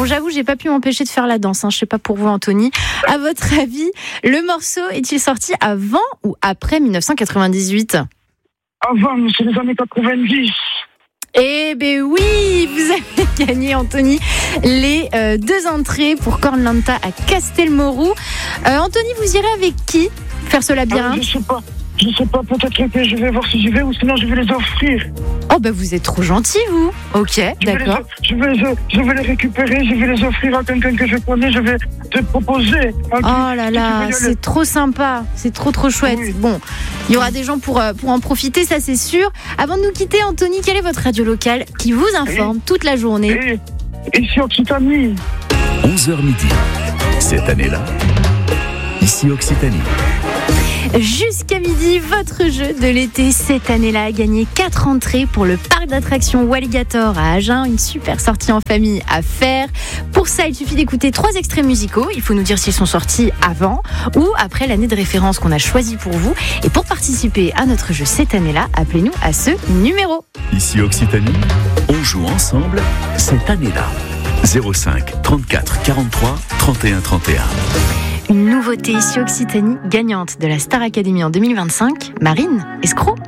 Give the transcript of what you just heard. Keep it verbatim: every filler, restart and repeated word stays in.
Bon, j'avoue, j'ai pas pu m'empêcher de faire la danse. Hein. Je sais pas pour vous, Anthony. À votre avis, le morceau est-il sorti avant ou après dix-neuf cent quatre-vingt-dix-huit ? Avant, c'est les années quatre-vingt-dix. Eh ben oui, vous avez gagné, Anthony, les euh, deux entrées pour Cornlanta à Castelmourou. Euh, Anthony, vous irez avec qui faire ce labyrinthe ? euh, Je sais pas. Je sais pas, peut-être que je vais voir si j'y vais ou sinon je vais les offrir. Oh ben vous êtes trop gentil, vous. Ok, je d'accord. Vais les, je, vais, je, je vais les récupérer, je vais les offrir à quelqu'un que je connais, je vais te proposer. Oh là là, c'est trop sympa, c'est trop trop chouette. Oui. Bon, il y aura des gens pour, pour en profiter, ça c'est sûr. Avant de nous quitter, Anthony, quelle est votre radio locale qui vous informe et, toute la journée ? et, Ici Occitanie. onze heures midi, cette année-là, ici Occitanie. Jusqu'à midi, votre jeu de l'été cette année-là a gagné quatre entrées pour le parc d'attractions Walligator à Agen, une super sortie en famille à faire. Pour ça, il suffit d'écouter trois extraits musicaux. Il faut nous dire s'ils sont sortis avant ou après l'année de référence qu'on a choisie pour vous. Et pour participer à notre jeu cette année-là, appelez-nous à ce numéro. Ici Occitanie, on joue ensemble cette année-là. zéro cinq trente-quatre quarante-trois trente et un trente et un. Une nouveauté ici Occitanie, gagnante de la Star Academy en deux mille vingt-cinq, Marine Escroc.